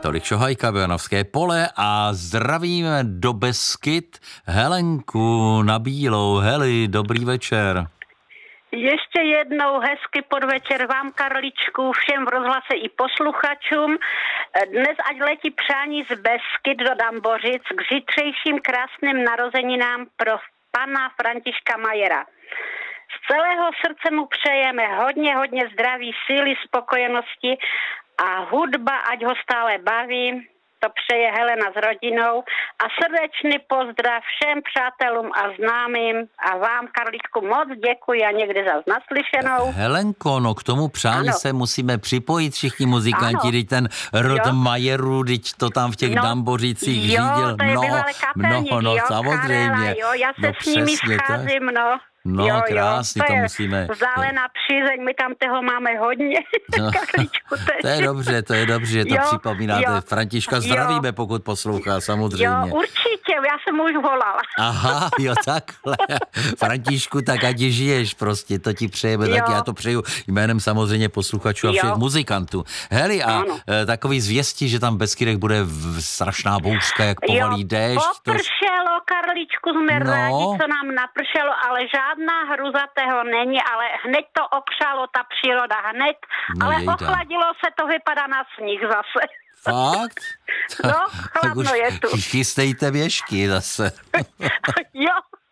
Tolik Šohajka, Bojanovské pole a zdravíme do Beskyd Helenku na Bílou. Heli, dobrý večer. Ještě jednou hezky podvečer vám, Karličku, všem v rozhlase i posluchačům. Dnes ať letí přání z Beskyd do Dambořic k zítřejším krásným narozeninám pro pana Františka Majera. Z celého srdce mu přejeme hodně zdraví, síly, spokojenosti a hudba, ať ho stále baví. To přeje Helena s rodinou a srdečný pozdrav všem přátelům a známým a vám, Karličku, moc děkuji a někdy zas naslyšenou. Helenko, no k tomu přání se musíme připojit všichni muzikanti, teď ten rod Majerů, teď to tam v těch Dambořicích řídil. No, samozřejmě. Karela, já se s nimi scházím, no. No, krásně, to musíme. Vzdálená přízeň, my tam toho máme hodně. No, Karličku, to je dobře, že to připomínáte. Františka zdravíme, pokud poslouchá, samozřejmě. Jo, určitě, já jsem už volala. Aha, jo, takhle. Františku, tak ať žiješ prostě, to ti přejeme, tak já to přeju jménem samozřejmě posluchačů a všech muzikantů. Heli, a takový zvěsti, že tam v Beskydech bude strašná bouřka, jak povalí déšť. Popršelo, Karličku, jsme rádi, co nám napršelo, ale žádná hruza toho není, ale hned to okřalo ta příroda, hned, ale ochladilo se, to vypadá na sníh zase. Fakt? No, chladno je tu. Chystejte věšky zase. Jo.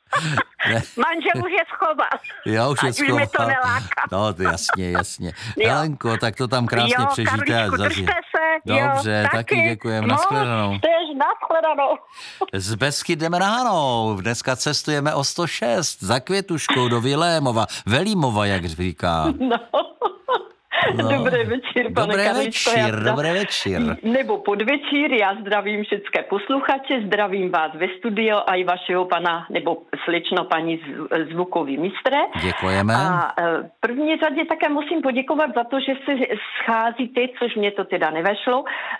Manžel už je schoval. Já už je schoval. Už mi to neláká. No, to jasně. Helenko, tak to tam krásně přežijte. Karličku, držte se. Dobře, taky děkujeme. Nashledanou. Nashledanou. Z Beskyd jdeme na Hanou. Dneska cestujeme o 106 za Květuškou do Velímova, jak říká. No. Dobrý večer, pane Karličko. Dobrý večer. Nebo podvečír, já zdravím všechny posluchače, zdravím vás ve studio a i vašeho pana, nebo slečno paní zvukový mistře. Děkujeme. A v první řadě také musím poděkovat za to, že se scházíte, což mě to teda nevešlo,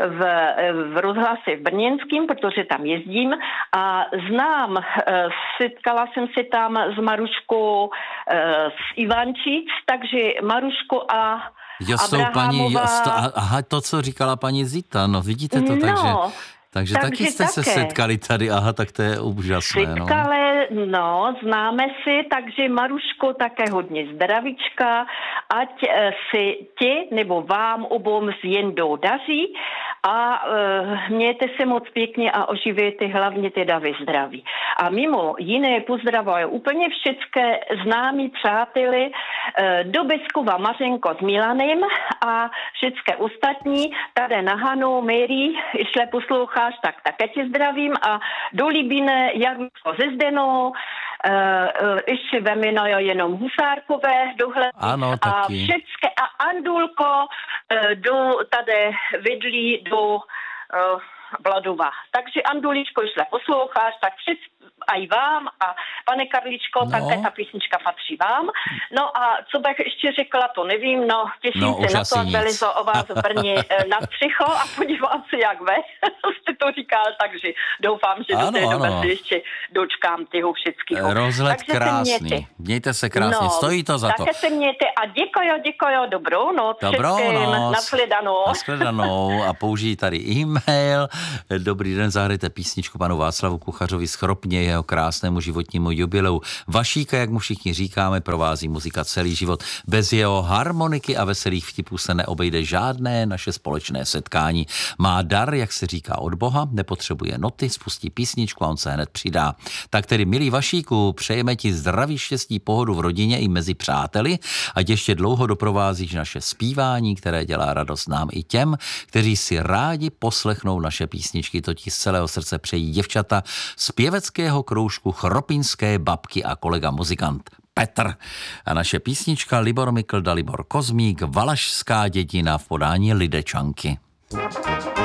v rozhlase v Brněnským, protože tam jezdím a znám, setkala jsem se tam s Maruškou z Ivančic, takže Maruško a jsou paní, aha, to, co říkala paní Zita, no vidíte to, takže taky jste se setkali tady, aha, tak to je úžasné. Známe si, takže Maruško také hodně zdravíčka, ať si ti nebo vám obou s Jendou daří a mějte se moc pěkně a oživujte hlavně teda ve zdraví. A mimo jiné pozdravuji úplně všechny známí přáteli do Beskova Mařenko s Milanem a všechny ostatní tady na Hanu, Mary, išle posloucháš, tak také tě zdravím a do Libine Jarko ze Zdenou, ještě vemeno jenom Husárkové dohled a všechny a Andulko tady vedli do Bladova. Takže Anduličko, jestli posloucháš, tak a i vám a pane Karličko, také ta písnička patří vám. No a co bych ještě řekla, to nevím, těším se na to, jak velizo o vás v Brně na střicho a podívám se, jak jste to říkal, takže doufám, že do té doby se ještě dočkám tyho všeckého. Rozhled krásný. Mějte se krásně, stojí to za to. Také se mějte a děkuji, dobrou noc. Nashledanou a použijí tady e-mail. Dobrý den, zahrajte písničku panu Václavu Kuchařovi z Chropně, jeho krásnému životnímu jubileu. Vašíka, jak mu všichni říkáme, provází muzika celý život. Bez jeho harmoniky a veselých vtipů se neobejde žádné naše společné setkání. Má dar, jak se říká, od Boha, nepotřebuje noty, spustí písničku a on se hned přidá. Tak tedy, milý Vašíku, přejeme ti zdraví, štěstí, pohodu v rodině i mezi přáteli, ať ještě dlouho doprovázíš naše zpívání, které dělá radost nám i těm, kteří si rádi poslechnou naše písničky. To ti z celého srdce přejí děvčata z pěveckého kroužku Chropinské babky a kolega muzikant Petr. A naše písnička Libor Mikl, Dalibor Kozmík, Valašská dědina v podání Lidečanky.